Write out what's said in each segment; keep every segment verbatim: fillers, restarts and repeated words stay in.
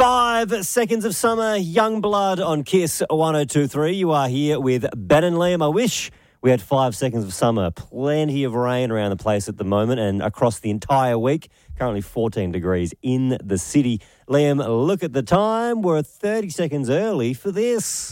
Five seconds of summer, Young Blood on Kiss one oh two point three. You are here with Ben and Liam. I wish we had five seconds of summer. Plenty of rain around the place at the moment and across the entire week. Currently fourteen degrees in the city. Liam, look at the time. We're thirty seconds early for this.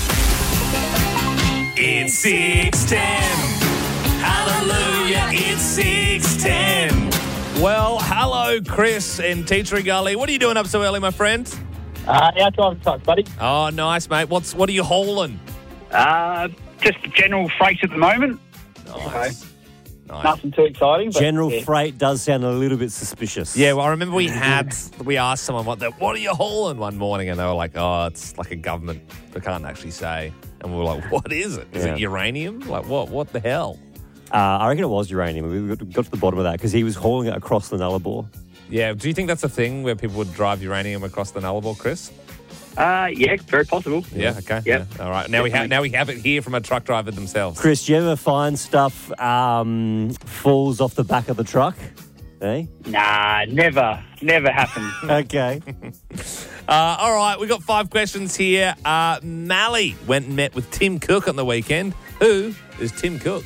It's six ten. Hallelujah, it's six ten. Well, hello, Chris in Teachery Gully. What are you doing up so early, my friend? Uh, our driving trucks, buddy. Oh, nice, mate. What's What are you hauling? Uh, just general freight at the moment. Nice. So, nice. nothing too exciting. But General yeah. freight does sound a little bit suspicious. Yeah, well, I remember we had, we asked someone, what, the, what are you hauling one morning? And they were like, oh, it's like a government. They can't actually say. And we were like, what is it? Is Yeah. it uranium? Like, what? What the hell? Uh, I reckon it was uranium. We got, got to the bottom of that because he was hauling it across the Nullarbor. Yeah, do you think that's a thing where people would drive uranium across the Nullarbor, Chris? Uh, yeah, very possible. Yeah, okay. Yep. Yeah. All right. Now we have now we have it here from a truck driver themselves. Chris, do you ever find stuff um, falls off the back of the truck? Eh? Nah, never, never happened. Okay. Uh, all right, we've got five questions here. Uh, Mally went and met with Tim Cook on the weekend. Who is Tim Cook?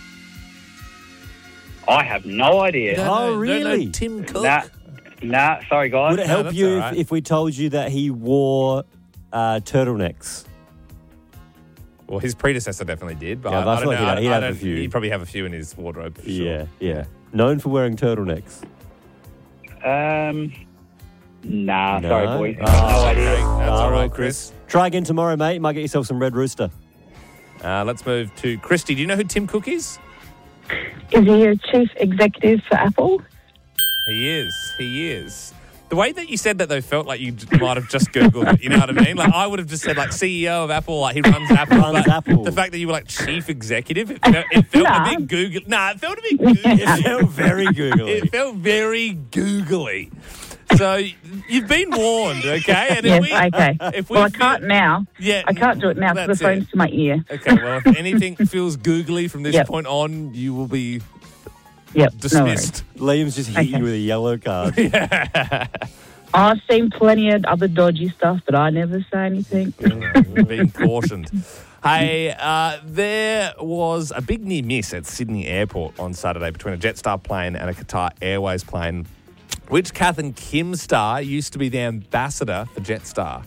I have no idea. No. Oh, really? No, Tim Cook. Nah, nah, sorry, guys. Would it help that's you all if, right. if we told you that he wore uh, turtlenecks? Well, his predecessor definitely did, but Yeah, I, but I I don't feel know. like he'd- he'd I, I have a don't, few. He'd probably have a few in his wardrobe. For sure. Yeah, yeah. Known for wearing turtlenecks. Um, nah, No? sorry, boys. Oh, no idea. okay. That's Oh, all well, right, Chris. Try again tomorrow, mate. You might get yourself some Red Rooster. Uh, let's move to Christy. Do you know who Tim Cook is? Is he a chief executive for Apple? He is. He is. The way that you said that, though, felt like you j- might have just Googled it. You know what I mean? Like, I would have just said, like, C E O of Apple, like, he runs Apple. Runs but Apple. The fact that you were, like, chief executive, it felt, it felt Nah. a bit Google. Nah, it felt a bit Google. It felt very googly. It felt very googly. So you've been warned, okay? And Yes, we, okay. If we Well, I feel- can't now. Yeah, I can't do it now because that's the phone's it. to my ear. Okay, well, if anything feels googly from this Yep. point on, you will be Yep, no worries. dismissed. Liam's just hit Okay. you with a yellow card. I've seen plenty of other dodgy stuff, but I never say anything. You're being cautioned. Hey, uh, there was a big near miss at Sydney Airport on Saturday between a Jetstar plane and a Qatar Airways plane. Which Kath and Kim star used to be the ambassador for Jetstar?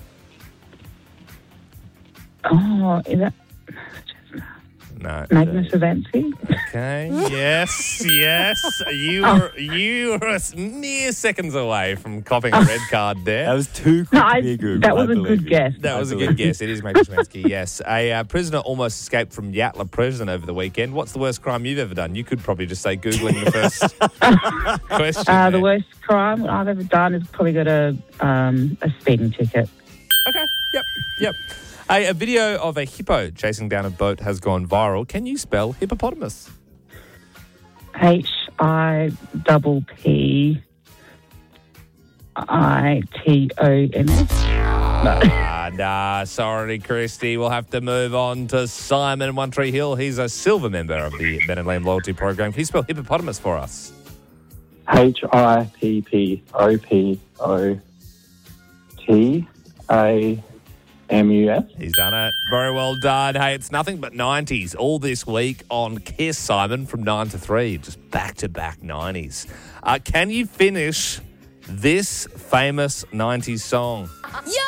Oh, is that No. Magnus Avansky? Okay. Yes, yes. You were you were a mere seconds away from copping a red card there. That was too quick No, to I, be a Google. that was I a believe good you. guess. That was a I good believe guess. It is Magnus Avansky, yes. A uh, prisoner almost escaped from Yatla prison over the weekend. What's the worst crime you've ever done? You could probably just say Googling the first question. Uh, the there. worst crime I've ever done is probably got a um, a speeding ticket. Okay, yep, yep. Hey, a video of a hippo chasing down a boat has gone viral. Can you spell hippopotamus? H I double P I T O M S. Ah, nah, sorry, Christy. We'll have to move on to Simon in One Tree Hill. He's a silver member of the Ben and Liam Loyalty Program. Can you spell hippopotamus for us? H I P P O P O T A M U S. He's done it. Very well done. Hey, it's nothing but nineties all this week on Kiss, Simon, from nine to three. Just back-to-back nineties. Uh, can you finish this famous nineties song? Yo,